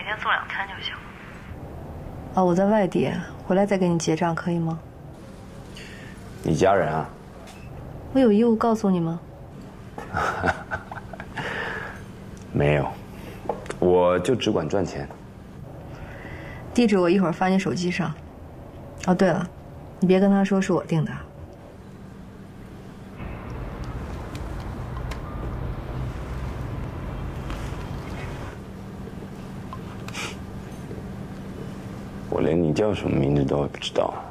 天送2餐就行。 哦，我在外地，回来再给你结账，可以吗？ 你家人啊？ 我有义务告诉你吗？ 没有，我就只管赚钱。 地址我一会儿发你手机上。哦，对了，你别跟他说是我定的。 我连你叫什么名字都不知道。